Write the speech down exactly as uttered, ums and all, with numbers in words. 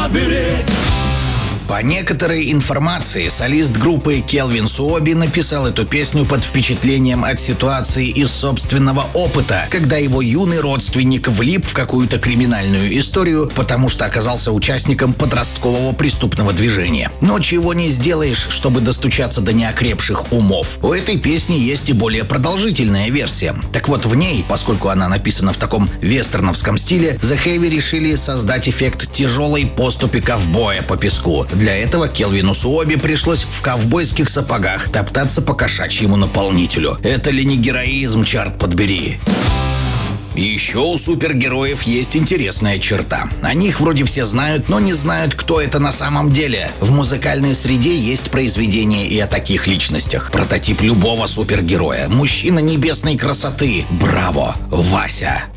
поберег. По некоторой информации, солист группы Келвин Суоби написал эту песню под впечатлением от ситуации из собственного опыта, когда его юный родственник влип в какую-то криминальную историю, потому что оказался участником подросткового преступного движения. Но чего не сделаешь, чтобы достучаться до неокрепших умов. У этой песни есть и более продолжительная версия. Так вот, в ней, поскольку она написана в таком вестерновском стиле, The Heavy решили создать эффект тяжелой поступи ковбоя по песку. Для этого Келвину Суоби пришлось в ковбойских сапогах топтаться по кошачьему наполнителю. Это ли не героизм, черт подбери? Еще у супергероев есть интересная черта. О них вроде все знают, но не знают, кто это на самом деле. В музыкальной среде есть произведения и о таких личностях. Прототип любого супергероя. Мужчина небесной красоты. Браво, Вася.